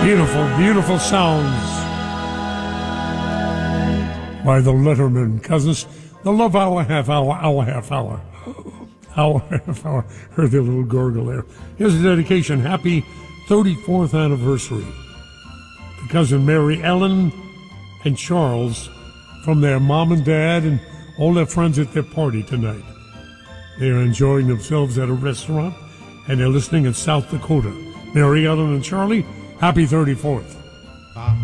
Beautiful, beautiful sounds by the Letterman Cousins. The Love Hour, half hour, hour, half hour. Hour, half hour. Heard the little gurgle there. Here's a dedication. Happy 34th anniversary to cousin Mary Ellen and Charles from their mom and dad and all their friends at their party tonight. They are enjoying themselves at a restaurant and they're listening in South Dakota. Mary Ellen and Charlie, happy 34th.